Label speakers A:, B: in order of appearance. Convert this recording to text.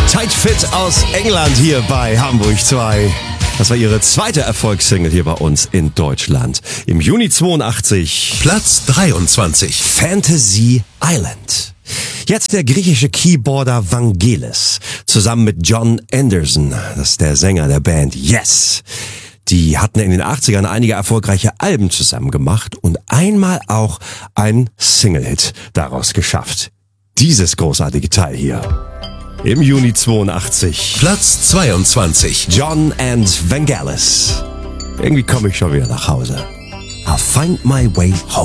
A: Tight Fit aus England hier bei Hamburg 2. Das war ihre zweite Erfolgssingle hier bei uns in Deutschland. Im Juni 82.
B: Platz 23.
A: Fantasy Island. Jetzt der griechische Keyboarder Vangelis zusammen mit John Anderson. Das ist der Sänger der Band Yes. Die hatten in den 80ern einige erfolgreiche Alben zusammen gemacht und einmal auch einen Single-Hit daraus geschafft. Dieses großartige Teil hier. Im Juni 82.
B: Platz 22.
A: John and Vangelis. Irgendwie komme ich schon wieder nach Hause. I'll find my way home.